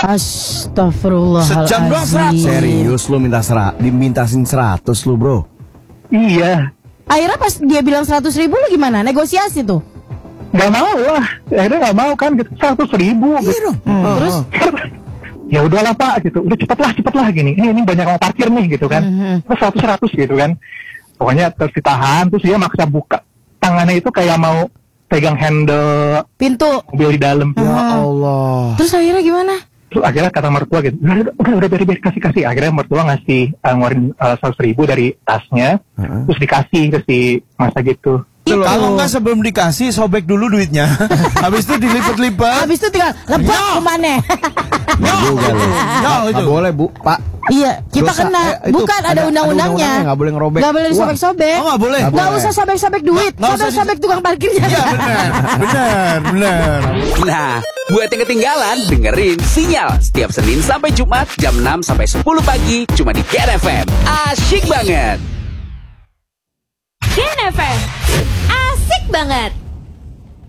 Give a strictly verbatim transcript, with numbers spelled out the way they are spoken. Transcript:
Astagfirullahaladzim. Sejam doang seratus. Serius lu minta serat, dimintasin seratus lu bro? Iya. Akhirnya pas dia bilang seratus ribu lu gimana? Negosiasi tuh? Gak mau lah, akhirnya gak mau kan gitu, seratus ribu gitu. Hmm. Terus? Ya udahlah pak gitu, udah cepatlah cepatlah gini, ini ini banyak orang parkir nih gitu kan, terus seratus seratus gitu kan, pokoknya terus ditahan, terus dia maksa buka tangannya itu kayak mau pegang handle pintu mobil di dalam. Ya Allah. Terus akhirnya gimana? Terus akhirnya kata mertua gitu, udah udah udah, udah biar biar kasih kasih, akhirnya mertua ngasih uh, ngeluarin seratus ribu dari tasnya, uh-huh. terus dikasih terus di masa gitu. Kalau enggak sebelum dikasih sobek dulu duitnya. Habis itu dilipat-lipat. Habis itu tinggal lepas No. kemana? Nggak juga lu. No, itu. Nggak boleh bu, pak. Iya, kita Dosa. kena. Eh, itu Bukan ada- ada ada undang-undangnya. undang-undangnya, nggak boleh ngerobek Nggak boleh uang. sobek-sobek. Oh, nggak boleh. Nggak Nggak boleh. usah sobek-sobek duit. Nggak usah Sobek-sobek tukang parkirnya. Iya benar. Benar, benar. Nah, buat yang ketinggalan, dengerin Sinyal setiap Senin sampai Jumat jam enam sampai sepuluh pagi cuma di Gen F M. Asyik banget. Gen F M. Asik banget.